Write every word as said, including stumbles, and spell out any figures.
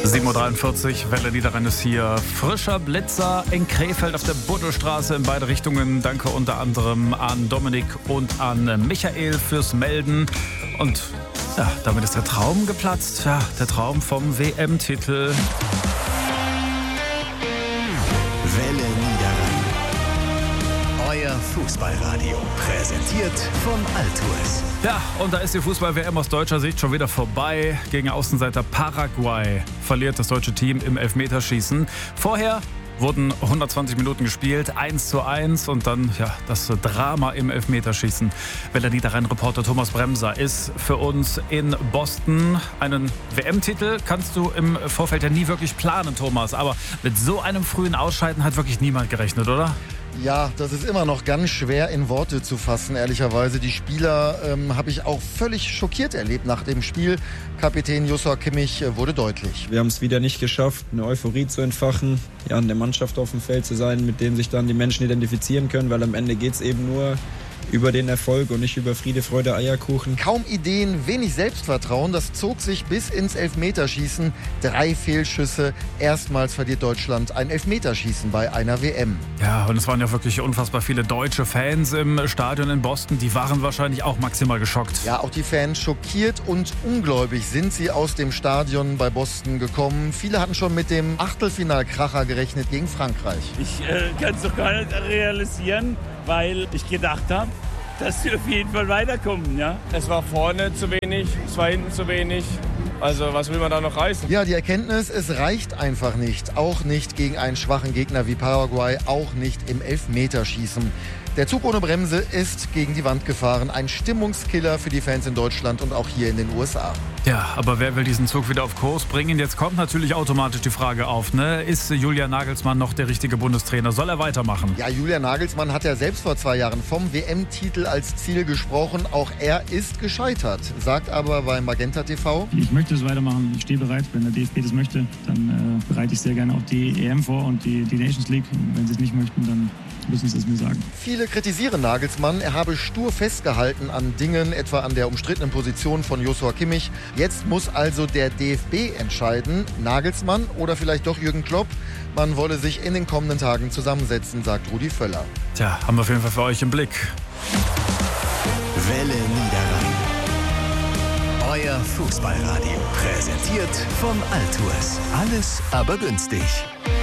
sieben Uhr dreiundvierzig, Welle Niederrhein ist hier. Frischer Blitzer in Krefeld auf der Buddelstraße in beide Richtungen. Danke unter anderem an Dominik und an Michael fürs Melden. Und ja, damit ist der Traum geplatzt. Ja, der Traum vom W M-Titel. Welle Niederrhein. Euer Fußballradio. Präsentiert von Altours. Ja, und da ist die Fußball-W M aus deutscher Sicht schon wieder vorbei. Gegen Außenseiter Paraguay verliert das deutsche Team im Elfmeterschießen. Vorher wurden hundertzwanzig Minuten gespielt, eins zu eins und dann ja, das Drama im Elfmeterschießen. Welle Niederrhein-Reporter Thomas Bremser ist für uns in Boston. Einen W M-Titel kannst du im Vorfeld ja nie wirklich planen, Thomas. Aber mit so einem frühen Ausscheiden hat wirklich niemand gerechnet, oder? Ja, das ist immer noch ganz schwer in Worte zu fassen, ehrlicherweise. Die Spieler ähm, habe ich auch völlig schockiert erlebt nach dem Spiel. Kapitän Joshua Kimmich äh, wurde deutlich. Wir haben es wieder nicht geschafft, eine Euphorie zu entfachen, ja, an der Mannschaft auf dem Feld zu sein, mit dem sich dann die Menschen identifizieren können, weil am Ende geht es eben nur über den Erfolg und nicht über Friede, Freude, Eierkuchen. Kaum Ideen, wenig Selbstvertrauen, das zog sich bis ins Elfmeterschießen. Drei Fehlschüsse, erstmals verliert Deutschland ein Elfmeterschießen bei einer W M. Ja, und es waren ja wirklich unfassbar viele deutsche Fans im Stadion in Boston. Die waren wahrscheinlich auch maximal geschockt. Ja, auch die Fans schockiert und ungläubig sind sie aus dem Stadion bei Boston gekommen. Viele hatten schon mit dem Achtelfinalkracher gerechnet gegen Frankreich. Ich äh, kann es doch gar nicht realisieren, weil ich gedacht habe, dass sie auf jeden Fall weiterkommen. Ja? Es war vorne zu wenig, es war hinten zu wenig. Also was will man da noch reißen? Ja, die Erkenntnis, es reicht einfach nicht. Auch nicht gegen einen schwachen Gegner wie Paraguay, auch nicht im Elfmeterschießen. Der Zug ohne Bremse ist gegen die Wand gefahren. Ein Stimmungskiller für die Fans in Deutschland und auch hier in den U S A. Ja, aber wer will diesen Zug wieder auf Kurs bringen? Jetzt kommt natürlich automatisch die Frage auf, ne? Ist Julian Nagelsmann noch der richtige Bundestrainer? Soll er weitermachen? Ja, Julian Nagelsmann hat ja selbst vor zwei Jahren vom W M-Titel als Ziel gesprochen. Auch er ist gescheitert, sagt aber bei Magenta T V: Ich möchte es weitermachen, ich stehe bereit. Wenn der D F B das möchte, dann äh, bereite ich sehr gerne auch die E M vor und die, die Nations League. Und wenn sie es nicht möchten, dann müssen sie es mir sagen. Viele kritisieren Nagelsmann, er habe stur festgehalten an Dingen, etwa an der umstrittenen Position von Joshua Kimmich. Jetzt muss also der D F B entscheiden, Nagelsmann oder vielleicht doch Jürgen Klopp. Man wolle sich in den kommenden Tagen zusammensetzen, sagt Rudi Völler. Tja, haben wir auf jeden Fall für euch im Blick. Welle Niederrhein. Euer Fußballradio. Präsentiert von Altours. Alles aber günstig.